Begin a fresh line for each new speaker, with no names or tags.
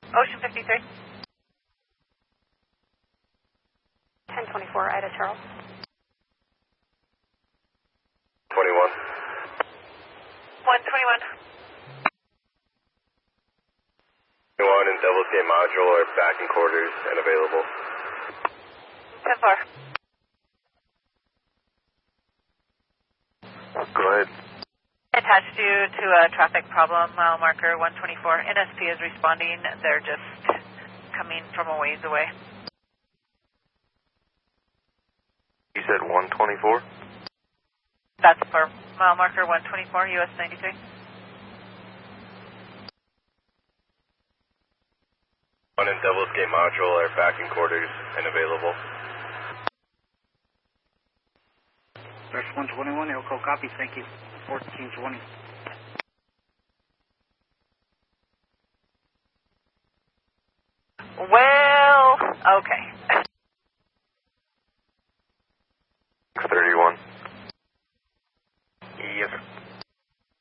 Ocean 53.
1024, Ida Charles.
21.
121.
21 and double K module are back in quarters and available.
10-4.
Go ahead.
Attached you to a traffic problem, mile marker 124. NSP is responding. They're just coming from a ways away.
You said 124?
That's for mile marker 124, US 93.
One and double K module are back in quarters and available.
There's 121, Elko copy, thank you. 1420.
Well, okay.